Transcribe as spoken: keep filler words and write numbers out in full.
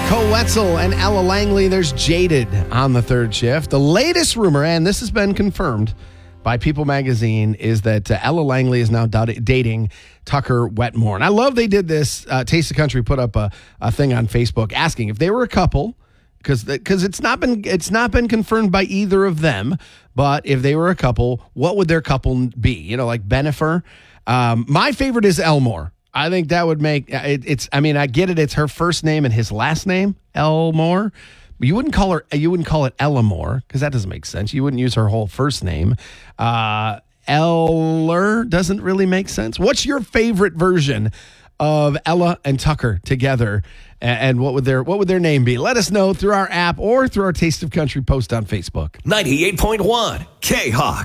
Cole Wetzel and Ella Langley. There's Jaded on the third shift. The latest rumor, and this has been confirmed by People Magazine, is that uh, Ella Langley is now d- dating Tucker Wetmore. And I love they did this. Uh, Taste of Country put up a, a thing on Facebook asking if they were a couple, because because it's not been it's not been confirmed by either of them. But if they were a couple, what would their couple be? You know, like Bennifer. Um, my favorite is Elmore. I think that would make it, it's. I mean, I get it. It's her first name and his last name, Elmore. But you wouldn't call her. You wouldn't call it Ellamore because that doesn't make sense. You wouldn't use her whole first name. Uh, Eller doesn't really make sense. What's your favorite version of Ella and Tucker together? And, and what would their what would their name be? Let us know through our app or through our Taste of Country post on Facebook. ninety-eight point one K-Hawk.